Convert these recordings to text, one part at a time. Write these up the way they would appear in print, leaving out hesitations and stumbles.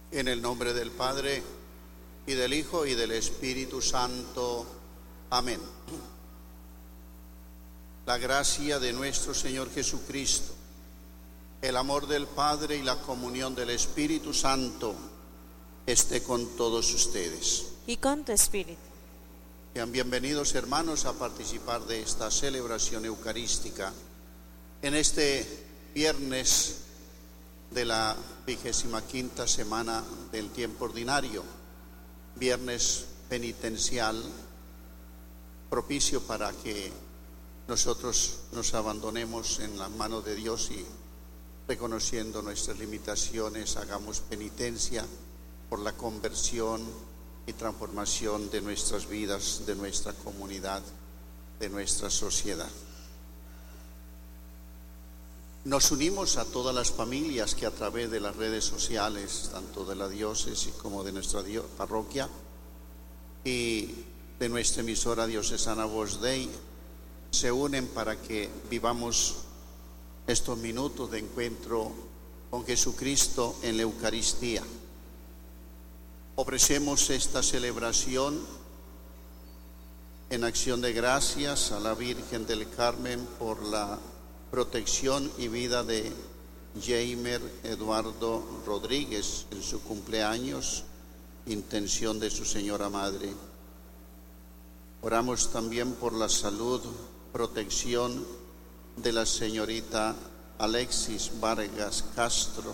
En el nombre del Padre, y del Hijo, y del Espíritu Santo. Amén. La gracia de nuestro Señor Jesucristo, el amor del Padre y la comunión del Espíritu Santo esté con todos ustedes. Y con tu espíritu. Sean bienvenidos, hermanos, a participar de esta celebración eucarística en este viernes de la 25ª semana del tiempo ordinario, viernes penitencial, propicio para que nosotros nos abandonemos en la mano de Dios y, reconociendo nuestras limitaciones, hagamos penitencia por la conversión y transformación de nuestras vidas, de nuestra comunidad, de nuestra sociedad. Nos unimos a todas las familias que a través de las redes sociales, tanto de la diócesis como de nuestra parroquia y de nuestra emisora diocesana Voz Dei, se unen para que vivamos estos minutos de encuentro con Jesucristo en la Eucaristía. Ofrecemos esta celebración en acción de gracias a la Virgen del Carmen por la protección y vida de Jeimer Eduardo Rodríguez en su cumpleaños, intención de su señora madre. Oramos también por la salud, protección de la señorita Alexis Vargas Castro,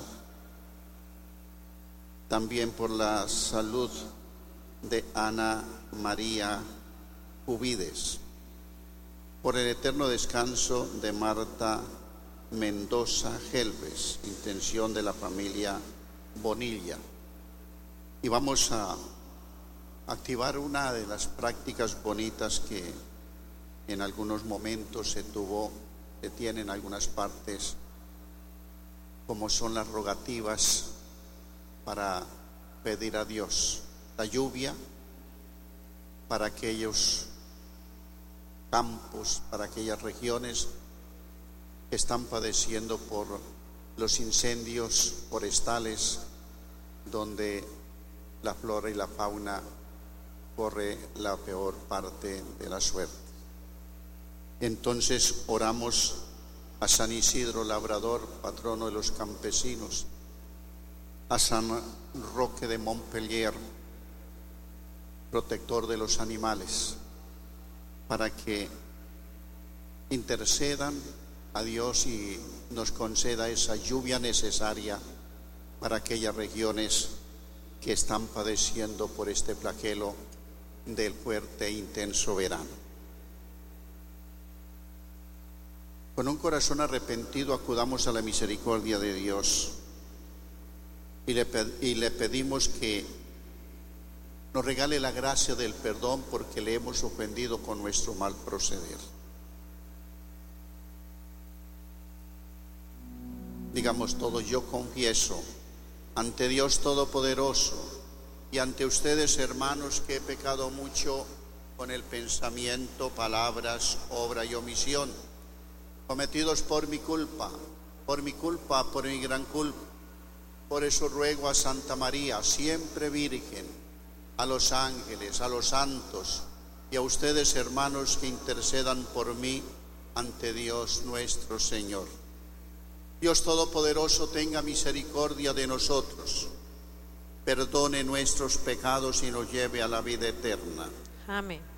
también por la salud de Ana María Cubides, por el eterno descanso de Marta Mendoza Gelbes, intención de la familia Bonilla. Y vamos a activar una de las prácticas bonitas que en algunos momentos se tiene en algunas partes, como son las rogativas para pedir a Dios la lluvia para aquellos campos, para aquellas regiones que están padeciendo por los incendios forestales, donde la flora y la fauna corre la peor parte de la suerte. Entonces oramos a San Isidro Labrador, patrono de los campesinos, a San Roque de Montpellier, protector de los animales, para que intercedan a Dios y nos conceda esa lluvia necesaria para aquellas regiones que están padeciendo por este flagelo del fuerte e intenso verano. Con un corazón arrepentido acudamos a la misericordia de Dios y le pedimos que nos regale la gracia del perdón porque le hemos ofendido con nuestro mal proceder. Digamos todos: yo confieso ante Dios Todopoderoso y ante ustedes, hermanos, que he pecado mucho con el pensamiento, palabras, obra y omisión, cometidos por mi culpa, por mi gran culpa. Por eso ruego a Santa María, siempre Virgen, a los ángeles, a los santos y a ustedes, hermanos, que intercedan por mí ante Dios nuestro Señor. Dios Todopoderoso tenga misericordia de nosotros, perdone nuestros pecados y nos lleve a la vida eterna. Amén.